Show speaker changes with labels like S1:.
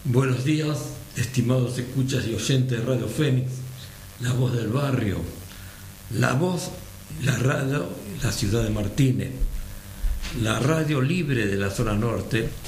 S1: Buenos días, estimados escuchas y oyentes de Radio Fénix, la voz del barrio, la voz, la radio, la ciudad de Martínez, la radio libre de la zona norte,